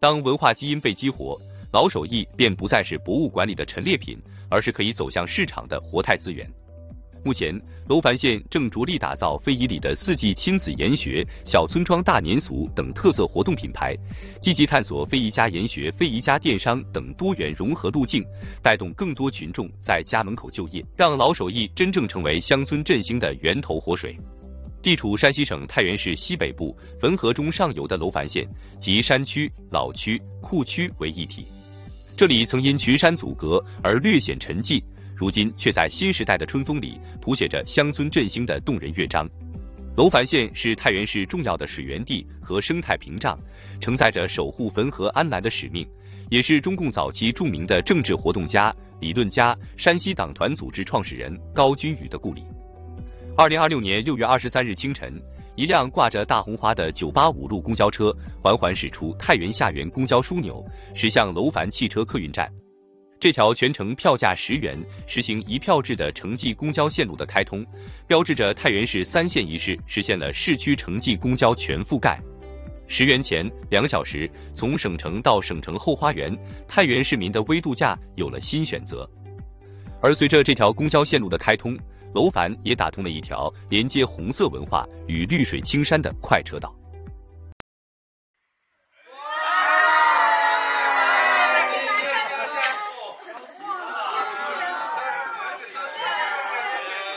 当文化基因被激活，老手艺便不再是博物馆里的陈列品，而是可以走向市场的活态资源。目前，楼烦县正着力打造非遗里的四季亲子研学、小村庄大年俗等特色活动品牌，积极探索非遗加研学、非遗加电商等多元融合路径，带动更多群众在家门口就业，让老手艺真正成为乡村振兴的源头活水。地处山西省太原市西北部汾河中上游的楼烦县，集山区、老区、库区为一体。这里曾因群山阻隔而略显沉寂，如今却在新时代的春风里谱写着乡村振兴的动人乐章。楼烦县是太原市重要的水源地和生态屏障，承载着守护汾河安澜的使命，也是中共早期著名的政治活动家、理论家、山西党团组织创始人高君宇的故里。2026年6月23日清晨，一辆挂着大红花的985路公交车缓缓驶出太原下园公交枢纽，驶向楼烦汽车客运站。这条全程票价10元、实行一票制的城际公交线路的开通，标志着太原市3线一市实现了市区城际公交全覆盖。10元钱2小时，从省城到省城后花园，太原市民的微度假有了新选择。而随着这条公交线路的开通，楼烦也打通了一条连接红色文化与绿水青山的快车道。